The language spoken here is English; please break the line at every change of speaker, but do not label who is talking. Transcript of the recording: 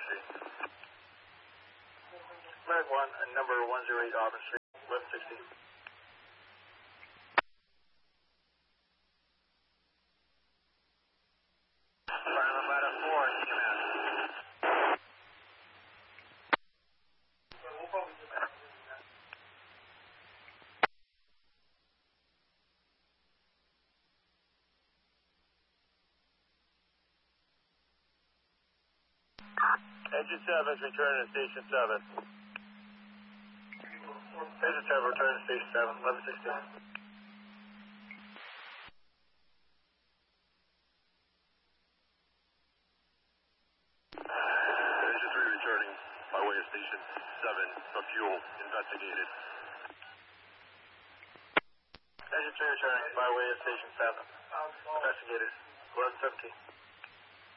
Street. Americ 1, number 108 Auburn Street, left 60. Pilot ladder 4, command. Engine 7 is returning to Station 7. Engine 7 returning to Station 7, 1116. Engine 3 returning by way of Station 7 for fuel investigated. Engine 3 returning by way of Station 7. Investigated. 1117.